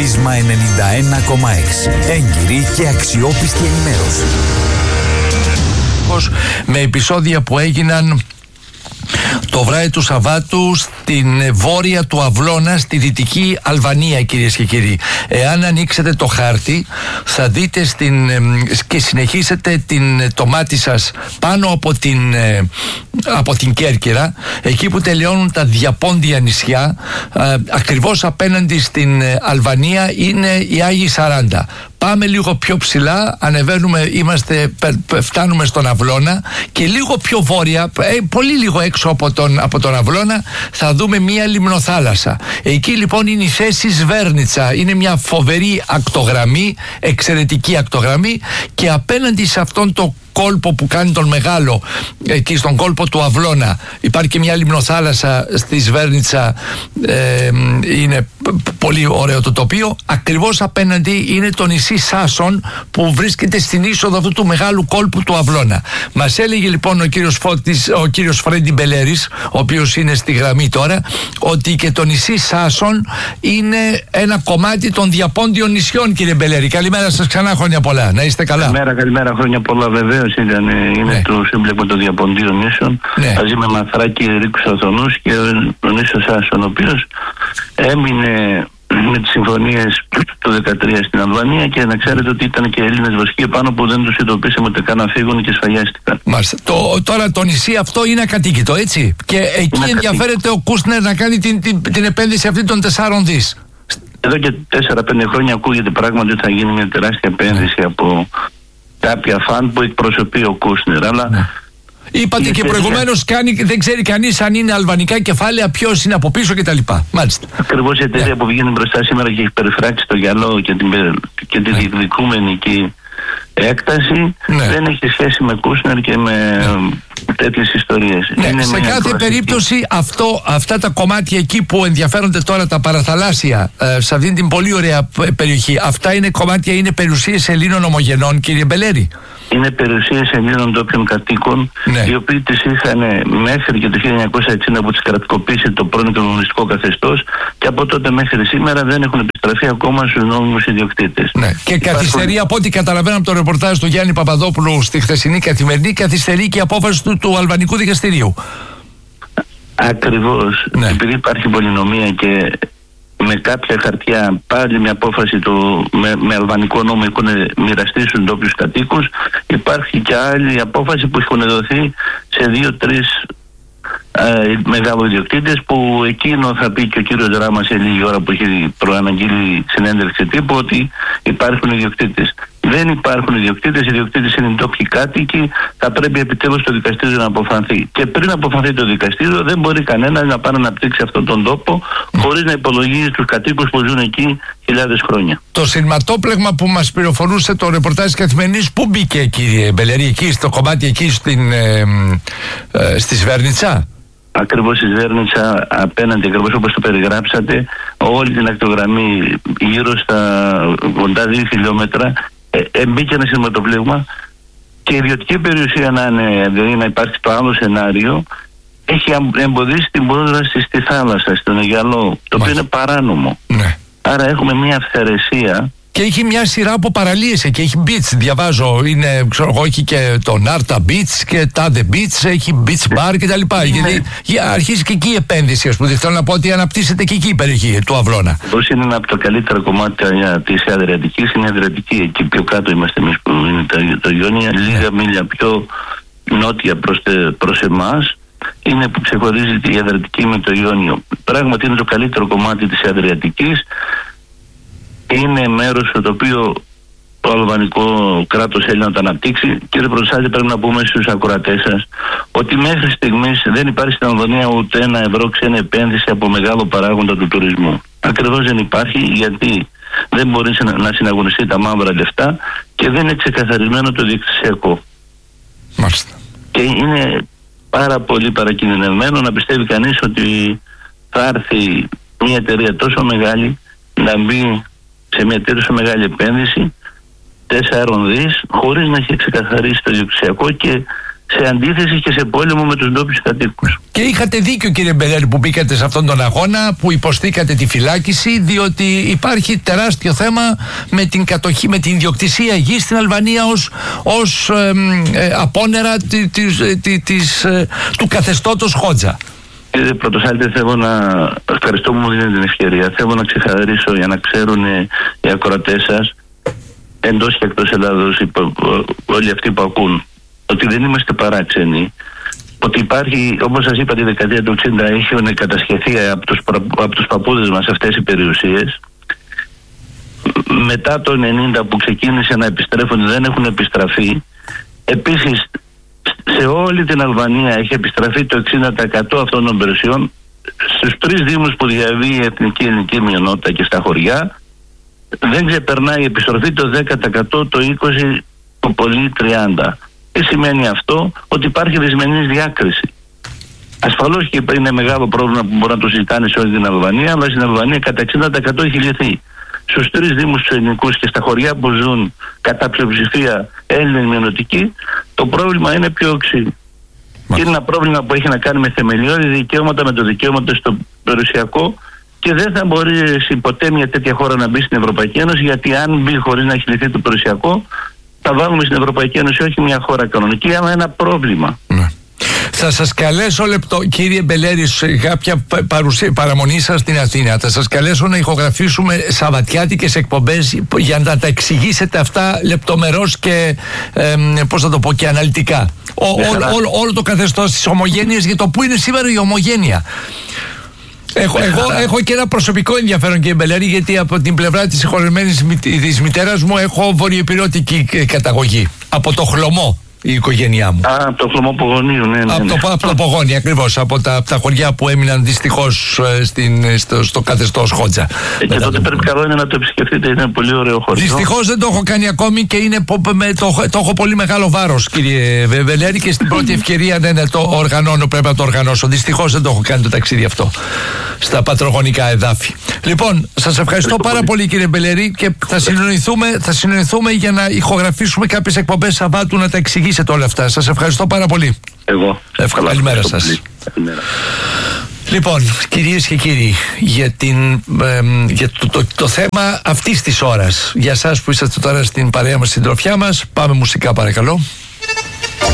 Πρίσμα 91,6. Έγκυρη και αξιόπιστη ενημέρωση. Με επεισόδια που έγιναν το βράδυ του Σαββάτου στην βόρεια του Αυλώνα, στη δυτική Αλβανία, κυρίες και κύριοι. Εάν ανοίξετε το χάρτη, θα δείτε και συνεχίσετε το μάτι σας πάνω από την Κέρκυρα, εκεί που τελειώνουν τα διαπόντια νησιά, ακριβώς απέναντι στην Αλβανία είναι οι Άγιοι 40. Πάμε λίγο πιο ψηλά, ανεβαίνουμε, φτάνουμε στον Αυλώνα και λίγο πιο βόρεια, πολύ λίγο έξω από τον Αυλώνα, θα δούμε μία λιμνοθάλασσα. Εκεί λοιπόν είναι η θέση Σβέρνιτσα, είναι μια φοβερή ακτογραμμή, εξαιρετική ακτογραμμή, και απέναντι σε αυτόν το κόλπο που κάνει τον μεγάλο, εκεί στον κόλπο του Αυλώνα, υπάρχει και μια λιμνοθάλασσα στη Σβέρνιτσα, είναι πολύ ωραίο το τοπίο. Ακριβώς απέναντι είναι το νησί Σάσον, που βρίσκεται στην είσοδο αυτού του μεγάλου κόλπου του Αυλώνα. Μας έλεγε λοιπόν ο κύριος Φρέντι Μπελέρης, ο οποίος είναι στη γραμμή τώρα, ότι και το νησί Σάσον είναι ένα κομμάτι των διαπόντιων νησιών. Κύριε Μπελέρη, καλημέρα σας ξανά, χρόνια πολλά, να είστε καλά. Καλημέρα, χρόνια πολλά. Βεβαίως είναι το σύμπλεγμα των διαποντίων νήσων, μαζί με Μαθράκη, Ρίκους Οθονούς και ο νήσος Σάσον, ο οποίος έμεινε με τις συμφωνίες του 2013 στην Αλβανία, και να ξέρετε ότι ήταν και Έλληνες βασικοί επάνω που δεν τους ειδοποίησαμε ούτε καν να φύγουν και σφαγιάστηκαν. Μάλιστα. Τώρα το νησί αυτό είναι ακατοίκητο, έτσι, και εκεί ενδιαφέρεται ο Κούστνερ να κάνει την επένδυση αυτή των 4 δις. Εδώ και 4-5 χρόνια ακούγεται πράγματι ότι θα γίνει μια τεράστια επένδυση από κάποια φαν που εκπροσωπεί ο Κούστνερ, αλλά είπατε και προηγουμένως, δεν ξέρει κανείς αν είναι αλβανικά κεφάλαια, ποιος είναι από πίσω κτλ. Μάλιστα. Ακριβώς η εταιρεία που βγαίνει μπροστά σήμερα και έχει περιφράξει το γυαλό και τη διεκδικούμενη εκεί έκταση, δεν έχει σχέση με Κούστνερ και με τέτοιες ιστορίες. Σε κάθε περίπτωση αυτά τα κομμάτια εκεί που ενδιαφέρονται τώρα, τα παραθαλάσσια, σε αυτήν την πολύ ωραία περιοχή, αυτά είναι κομμάτια, είναι περιουσίες Ελλήνων ομογενών, κύριε Μπελέρη? Είναι περιουσίες Ελλήνων ντόπιων κατοίκων, οι οποίοι τις είχαν μέχρι και το 1960 που τις κρατικοποίησε το πρώην κομμουνιστικό καθεστώς, και από τότε μέχρι σήμερα δεν έχουν επιστραφεί ακόμα στους νόμιμους ιδιοκτήτες. Και καθυστερεί, από ό,τι καταλαβαίνω από το ρεπορτάζ του Γιάννη Παπαδόπουλου στη χθεσινή Καθημερινή, καθυστερεί και η απόφαση του Αλβανικού Δικαστηρίου. Ακριβώς. Επειδή υπάρχει πολυνομία και με κάποια χαρτιά πάλι μια απόφαση με αλβανικό νόμο έχουν μοιραστεί στους ντόπιους κατοίκους, υπάρχει και άλλη απόφαση που έχουν δοθεί σε 2-3 μεγάλους ιδιοκτήτες, που εκείνο θα πει και ο κύριος Ράμα σε λίγη ώρα που έχει προαναγγείλει συνέντευξη τύπου, ότι υπάρχουν ιδιοκτήτες. Δεν υπάρχουν ιδιοκτήτες, οι ιδιοκτήτες είναι ντόπιοι κάτοικοι, θα πρέπει επιτέλους το δικαστήριο να αποφανθεί. Και πριν αποφανθεί το δικαστήριο, δεν μπορεί κανένας να πάει να αναπτύξει αυτόν τον τόπο χωρίς να υπολογίζει τους κατοίκους που ζουν εκεί χιλιάδες χρόνια. Το σειρματόπλεγμα που μας πληροφορούσε το ρεπορτάζ της Καθημερινής, πού μπήκε, κύριε Μπελερή, εκεί στο κομμάτι εκεί στη Σβέρνιτσα? Ακριβώς η Σβέρνιτσα, απέναντι, ακριβώς όπως το περιγράψατε, όλη την ακτογραμμή γύρω στα 82 χιλιόμετρα, μπήκε ένα σειρματοπλέγμα, και η ιδιωτική περιουσία δηλαδή να υπάρχει το άλλο σενάριο, έχει εμποδίσει την πρόσβαση στη θάλασσα, στον Αιγαλό, το οποίο είναι παράνομο. Άρα έχουμε μια αυθαιρεσία. Και έχει μια σειρά από παραλίες εκεί, έχει beach, διαβάζω, έχει και το Νάρτα Beach και Τάδε Beach, έχει beach bar κτλ. Γιατί αρχίζει και εκεί η επένδυση, ας πούμε. Θέλω να πω ότι αναπτύσσεται και εκεί η περιοχή του Αυλώνα. Πώς είναι ένα από τα καλύτερα κομμάτια της Αδριατικής, είναι η Αδριατική, εκεί πιο κάτω είμαστε εμείς που είναι το Ιόνια, λίγα μίλια πιο νότια προς εμάς, είναι που ξεχωρίζει η Αδριατική με το Ιόνιο. Πράγματι είναι το καλύτερο κομμάτι της Αδριατικής. Είναι μέρος στο οποίο το αλβανικό κράτος θέλει να το αναπτύξει. Κύριε Πρωτοσάλτη, πρέπει να πούμε στους ακροατές σας ότι μέχρι στιγμής δεν υπάρχει στην Αλβανία ούτε €1 ξένη επένδυση από μεγάλο παράγοντα του τουρισμού. Ακριβώς δεν υπάρχει, γιατί δεν μπορεί να συναγωνιστεί τα μαύρα λεφτά και δεν είναι ξεκαθαρισμένο το διεκτησιακό. Μάλιστα. Και είναι πάρα πολύ παρακινδυνευμένο να πιστεύει κανείς ότι θα έρθει μια εταιρεία τόσο μεγάλη να μπει σε μια τόσο μεγάλη επένδυση 4 δις χωρίς να έχει ξεκαθαρίσει το διοκτησιακό και σε αντίθεση και σε πόλεμο με τους ντόπιους κατοίκους. Και είχατε δίκιο, κύριε Μπελέρη, που μπήκατε σε αυτόν τον αγώνα, που υποστήκατε τη φυλάκιση, διότι υπάρχει τεράστιο θέμα με την κατοχή, με την ιδιοκτησία γης στην Αλβανία ως απόνερα του καθεστώτος Χότζα. Κύριε Πρωτοσάλτη, θέλω να ευχαριστώ που μου δίνετε την ευκαιρία. Θέλω να ξεκαθαρίσω για να ξέρουν οι ακροατές σας, εντός και εκτός Ελλάδος, όλοι αυτοί που ακούν, ότι δεν είμαστε παράξενοι. Ότι υπάρχει, όπως σας είπα, τη δεκαετία του 60 έχουν κατασχεθεί από τους παππούδες μας αυτές οι περιουσίες. Μετά το 90 που ξεκίνησε να επιστρέφουν, δεν έχουν επιστραφεί. Επίσης, σε όλη την Αλβανία έχει επιστραφεί το 60% αυτών των περιουσιών. Στους 3 δήμους που διαβεί η εθνική ελληνική μειονότητα και στα χωριά, δεν ξεπερνάει η επιστροφή το 10%, το 20%, το πολύ 30%. Τι σημαίνει αυτό? Ότι υπάρχει δυσμενής διάκριση. Ασφαλώς και είναι μεγάλο πρόβλημα που μπορεί να το συζητάνε σε όλη την Αλβανία, αλλά στην Αλβανία κατά 60% έχει λυθεί. Στους 3 δήμους τους ελληνικούς και στα χωριά που ζουν κατά πλειοψηφία Έλληνες μειονοτικοί, το πρόβλημα είναι πιο οξύ. Και είναι ένα πρόβλημα που έχει να κάνει με θεμελιώδη δικαιώματα, με το δικαίωμα στο περιουσιακό, και δεν θα μπορέσει ποτέ μια τέτοια χώρα να μπει στην Ευρωπαϊκή Ένωση, γιατί αν μπει χωρίς να έχει λυθεί το περιουσιακό, θα βάλουμε στην Ευρωπαϊκή Ένωση όχι μια χώρα κανονική, αλλά ένα πρόβλημα. Ναι. Θα σας καλέσω κύριε Μπελέρη, σε κάποια παραμονή σας στην Αθήνα. Θα σας καλέσω να ηχογραφήσουμε σαββατιάτικες εκπομπές για να τα εξηγήσετε αυτά λεπτομερώς και πώς θα το πω, και αναλυτικά. Όλο το καθεστώς της ομογένειας, για το που είναι σήμερα η ομογένεια. Έχω και ένα προσωπικό ενδιαφέρον, κύριε Μπελέρη, γιατί από την πλευρά της συγχωρεμένης της μητέρας μου έχω βορειοεπιρωτική καταγωγή. Από το Χλωμό η οικογένειά μου. Από το Χλωμό Πογονίου, ναι. Από το Πογόνι, ακριβώς. Από τα χωριά που έμειναν δυστυχώς στο καθεστώς Χότζα. Και τότε πρέπει καλό είναι να το επισκεφτείτε, είναι πολύ ωραίο χωριό. Δυστυχώς δεν το έχω κάνει ακόμη και το έχω πολύ μεγάλο βάρος, κύριε Μπελέρη, και στην πρώτη ευκαιρία πρέπει να το οργανώσω. Δυστυχώς δεν το έχω κάνει το ταξίδι αυτό στα πατρογονικά εδάφη. Λοιπόν, σας ευχαριστώ πάρα πολύ, κύριε Μπελέρη, και θα συνεννοηθούμε για να ηχογραφήσουμε κάποιες εκπομπές Σαββάτου να τα εξηγήσετε όλα αυτά. Σας ευχαριστώ πάρα πολύ. Εγώ. Καλημέρα σας. Λοιπόν, κυρίες και κύριοι, για το θέμα αυτής της ώρας, για εσάς που είσαστε τώρα στην παρέα μας, στην τροφιά μας, πάμε μουσικά παρακαλώ.